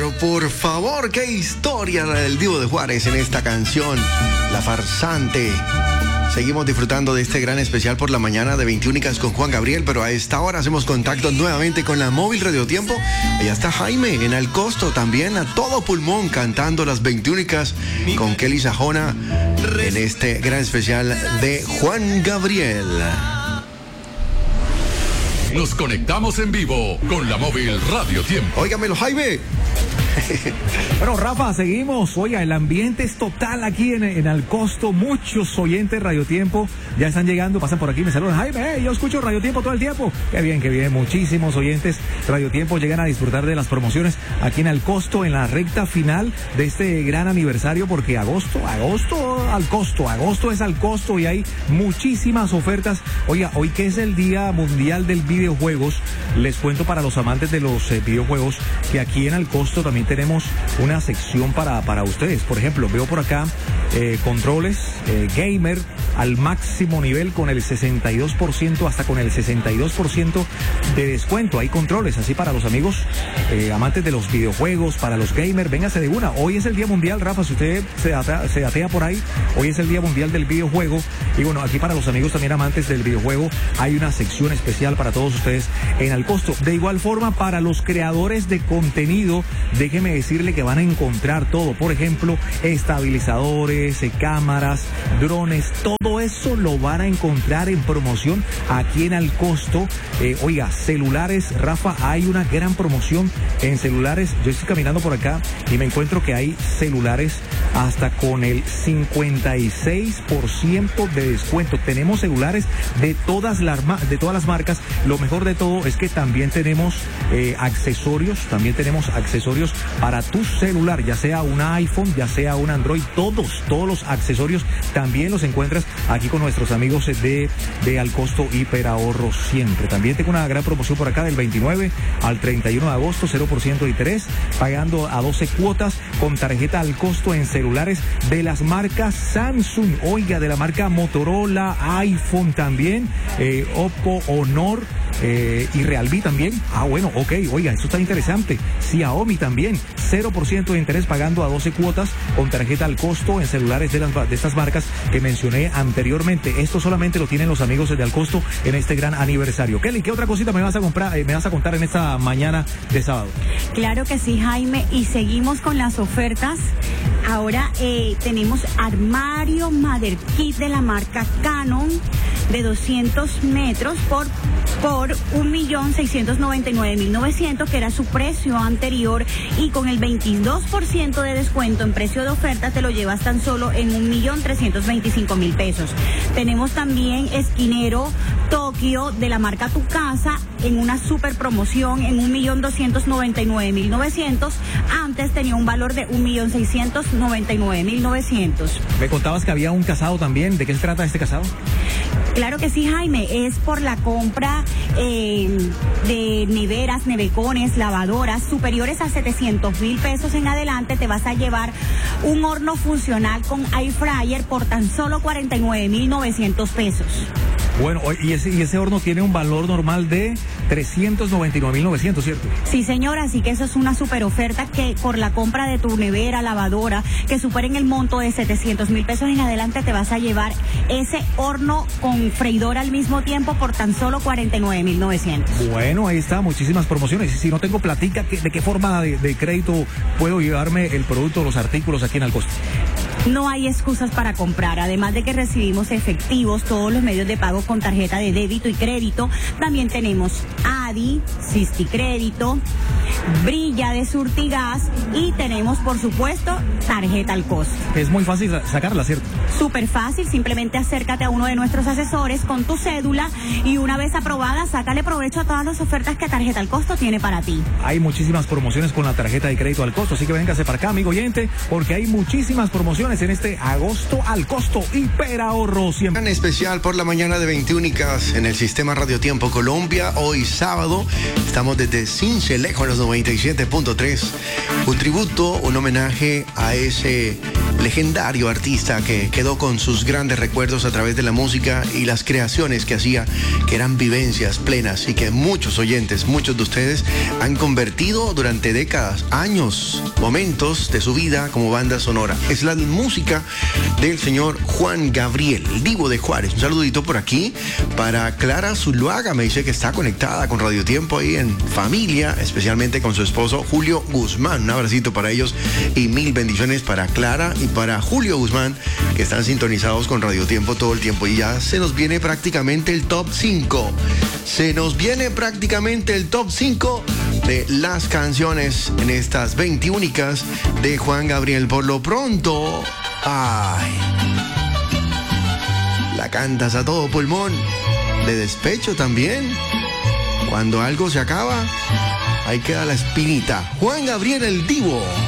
pero por favor, qué historia la del Divo de Juárez en esta canción, La Farsante. Seguimos disfrutando de este gran especial por la mañana de 21 con Juan Gabriel, pero a esta hora hacemos contacto nuevamente con la móvil Radio Tiempo. Allá está Jaime en El Costo, también a todo pulmón cantando las 21 con Kelly Sajona en este gran especial de Juan Gabriel. Nos conectamos en vivo con la móvil Radio Tiempo. Óigamelo, Jaime. Bueno, Rafa, seguimos. Oiga, el ambiente es total aquí en Al Costo. Muchos oyentes Radio Tiempo ya están llegando, pasan por aquí, me saludan. Jaime, yo escucho Radio Tiempo todo el tiempo. Qué bien, qué bien. Muchísimos oyentes Radio Tiempo llegan a disfrutar de las promociones aquí en Al Costo, en la recta final de este gran aniversario, porque agosto es al costo y hay muchísimas ofertas. Oiga, hoy que es el Día Mundial del Videojuegos, les cuento para los amantes de los videojuegos que aquí en Al Costo también tenemos una sección para ustedes. Por ejemplo, veo por acá controles gamer al máximo nivel con el 62%, hasta con el 62% de descuento. Hay controles así para los amigos amantes de los videojuegos, para los gamers. Véngase de una. Hoy es el Día Mundial, Rafa, si usted se atea por ahí, hoy es el Día Mundial del Videojuego. Y bueno, aquí para los amigos también amantes del videojuego hay una sección especial para todos ustedes en Al Costo. De igual forma, para los creadores de contenido, déjeme decirle que van a encontrar todo. Por ejemplo, estabilizadores, cámaras, drones, todo eso lo van a encontrar en promoción aquí en Al Costo. Oiga, celulares, Rafa, hay una gran promoción en celulares. Yo estoy caminando por acá y me encuentro que hay celulares hasta con el 56% de descuento. Tenemos celulares de todas las marcas. Lo mejor de todo es que también tenemos accesorios para tu celular, ya sea un iPhone, ya sea un Android, todos los accesorios también los encuentras aquí con nuestros amigos de Al Costo Hiperahorro siempre. También tengo una gran promoción por acá del 29 al 31 de agosto, 0% de interés, pagando a 12 cuotas con tarjeta Al Costo en celulares de las marcas Samsung, oiga, de la marca Motorola, iPhone también, Oppo, Honor, y Realme también. Bueno, ok, oiga, esto está interesante. Xiaomi también, 0% de interés pagando a 12 cuotas con tarjeta Al Costo en celulares de estas marcas que mencioné anteriormente. Esto solamente lo tienen los amigos de Al Costo en este gran aniversario. Kelly, ¿qué otra cosita me vas a contar en esta mañana de sábado? Claro que sí, Jaime, y seguimos con las ofertas. Ahora tenemos armario Mother Kit de la marca Canon de 200 metros por 1.699.900, que era su precio anterior, y con el 22% de descuento en precio de oferta te lo llevas tan solo en 1.325.000 pesos. Tenemos también esquinero Tokio de la marca Tu Casa en una super promoción en 1.299.900. Antes tenía un valor de 1.699.900. Me contabas que había un casado también. ¿De qué se trata este casado? Claro que sí, Jaime, es por la compra de neveras, nevecones, lavadoras superiores a 700.000 pesos en adelante. Te vas a llevar un horno funcional con air fryer por tan solo 49.900 pesos. Bueno, y ese horno tiene un valor normal de 399.900, ¿cierto? Sí, señora, así que eso es una super oferta, que por la compra de tu nevera, lavadora, que superen el monto de 700.000 pesos en adelante, te vas a llevar ese horno con freidora al mismo tiempo por tan solo 49.900. Bueno, ahí está, muchísimas promociones. Y si no tengo platica, ¿de qué forma de crédito puedo llevarme el producto, los artículos aquí en Al Costo? No hay excusas para comprar, además de que recibimos efectivos, todos los medios de pago con tarjeta de débito y crédito. También tenemos ADI, Sisti Crédito, Brilla de Surtigas, y tenemos, por supuesto, tarjeta Al Costo. Es muy fácil sacarla, ¿cierto? Súper fácil, simplemente acércate a uno de nuestros asesores con tu cédula y una vez aprobada, sácale provecho a todas las ofertas que tarjeta Al Costo tiene para ti. Hay muchísimas promociones con la tarjeta de crédito Al Costo, así que véngase para acá, amigo oyente, porque hay muchísimas promociones en este agosto Al Costo Hiperahorro siempre. En especial por la mañana de 21 en el sistema Radio Tiempo Colombia. Hoy sábado estamos desde Sincelejo en los 97.3. Un tributo, un homenaje a ese legendario artista que quedó con sus grandes recuerdos a través de la música y las creaciones que hacía, que eran vivencias plenas y que muchos oyentes, muchos de ustedes han convertido durante décadas, años, momentos de su vida como banda sonora. Es la música del señor Juan Gabriel, el Divo de Juárez. Un saludito por aquí para Clara Zuluaga, me dice que está conectada con Radio Tiempo ahí en familia, especialmente con su esposo Julio Guzmán. Un abracito para ellos y mil bendiciones para Clara y para Julio Guzmán, que están sintonizados con Radio Tiempo todo el tiempo. Y ya se nos viene prácticamente el top 5. Se nos viene prácticamente el top 5 de las canciones en estas 20 únicas de Juan Gabriel. Por lo pronto, ay, la cantas a todo pulmón, de despecho también. Cuando algo se acaba, ahí queda la espinita. Juan Gabriel, el Divo.